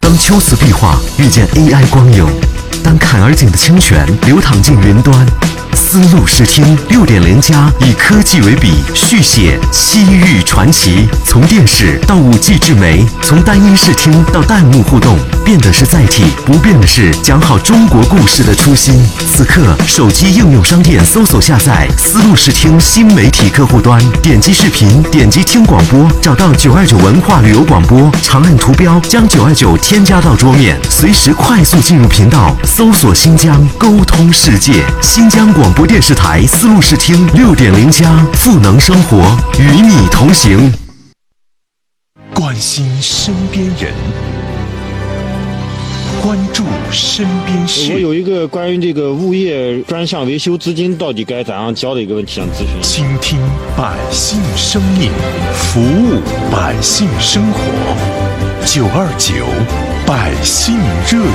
当秋瓷壁画遇见 AI 光影，当坎儿井的清泉流淌进云端，丝路视听6.0+以科技为笔，续写西域传奇。从电视到5G 智媒，从单一视听到弹幕互动，变的是载体，不变的是讲好中国故事的初心。此刻，手机应用商店搜索下载丝路视听新媒体客户端，点击视频，点击听广播，找到929文化旅游广播，长按图标将929添加到桌面，随时快速进入频道，搜索新疆，沟通世界。新疆广播电视台丝路视听6.0+，赋能生活，与你同行。 关心身边人，关注身边事。 我有一个关于这个物业专项维修资金到底该怎样交的一个问题想咨询。 倾听百姓生命，服务百姓生活。929百姓热